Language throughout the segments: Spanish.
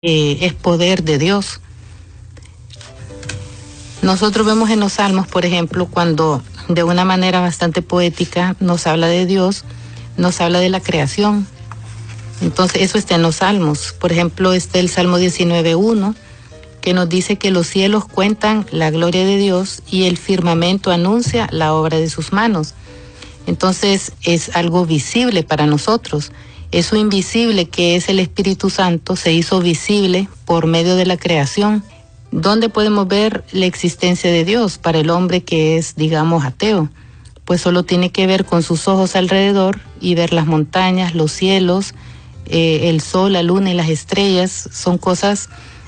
es poder de Dios. Nosotros vemos en los Salmos, por ejemplo, cuando de una manera bastante poética nos habla de Dios, nos habla de la creación. Entonces eso está en los Salmos. Por ejemplo, está el Salmo 19:1, que nos dice que los cielos cuentan la gloria de Dios y el firmamento anuncia la obra de sus manos. Entonces es algo visible para nosotros. Eso invisible que es el Espíritu Santo se hizo visible por medio de la creación. ¿Dónde podemos ver la existencia de Dios para el hombre que es, digamos, ateo? Pues solo tiene que ver con sus ojos alrededor y ver las montañas, los cielos, el sol, la luna y las estrellas. Son cosas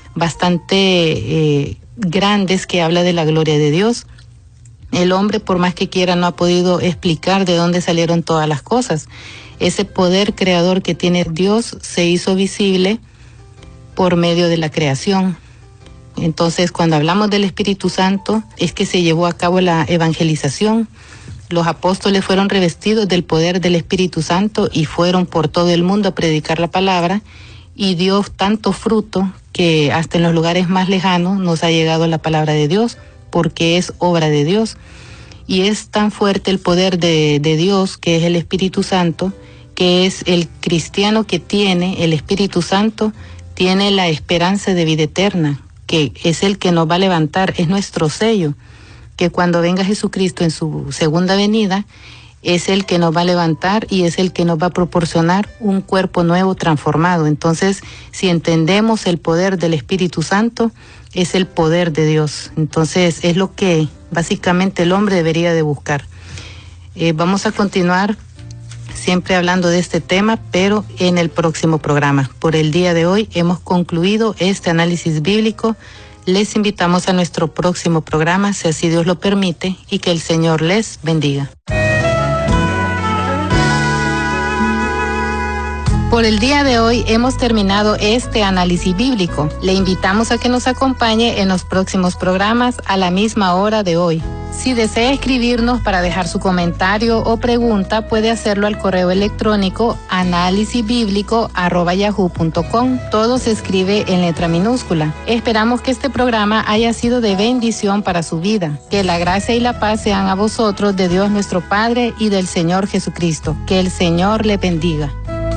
bastante grandes que habla de la gloria de Dios. El hombre, por más que quiera, no ha podido explicar de dónde salieron todas las cosas. Ese poder creador que tiene Dios se hizo visible por medio de la creación. Entonces, cuando hablamos del Espíritu Santo, es que se llevó a cabo la evangelización. Los apóstoles fueron revestidos del poder del Espíritu Santo y fueron por todo el mundo a predicar la palabra, y dio tanto fruto que hasta en los lugares más lejanos nos ha llegado la palabra de Dios, porque es obra de Dios. Y es tan fuerte el poder de Dios, que es el Espíritu Santo, que es el cristiano que tiene el Espíritu Santo, tiene la esperanza de vida eterna, que es el que nos va a levantar, es nuestro sello, que cuando venga Jesucristo en su segunda venida, es el que nos va a levantar y es el que nos va a proporcionar un cuerpo nuevo transformado. Entonces, si entendemos el poder del Espíritu Santo, es el poder de Dios. Entonces, es lo que básicamente el hombre debería de buscar. Vamos a continuar siempre hablando de este tema, pero en el próximo programa. Por el día de hoy hemos concluido este análisis bíblico. Les invitamos a nuestro próximo programa, si así Dios lo permite, y que el Señor les bendiga. Por el día de hoy hemos terminado este análisis bíblico. Le invitamos a que nos acompañe en los próximos programas a la misma hora de hoy. Si desea escribirnos para dejar su comentario o pregunta, puede hacerlo al correo electrónico análisisbiblico@yahoo.com. Todo se escribe en letra minúscula. Esperamos que este programa haya sido de bendición para su vida. Que la gracia y la paz sean a vosotros de Dios nuestro Padre y del Señor Jesucristo. Que el Señor le bendiga.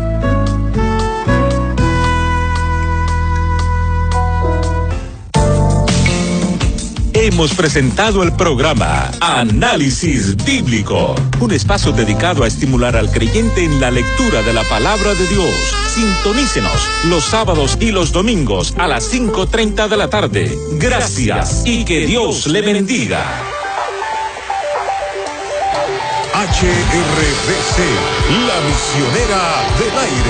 Hemos presentado el programa Análisis Bíblico, un espacio dedicado a estimular al creyente en la lectura de la palabra de Dios. Sintonícenos los sábados y los domingos a las 5:30 de la tarde. Gracias y que Dios le bendiga. HRBC, la misionera del aire.